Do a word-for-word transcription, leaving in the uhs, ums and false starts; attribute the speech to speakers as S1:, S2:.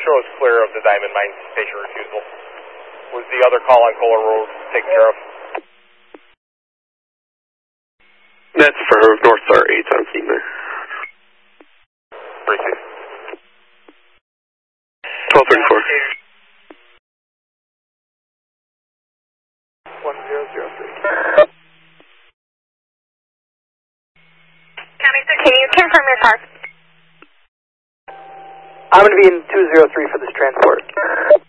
S1: shows clear of the Diamond Mine station refusal. Was the other call on Kohler Road taken care of?
S2: That's for North Star eight on scene there.
S1: Receive.
S2: twelve thirty-four.
S3: one zero zero three.
S4: County six, can you confirm your car?
S3: I'm going to be in two zero three for this transport.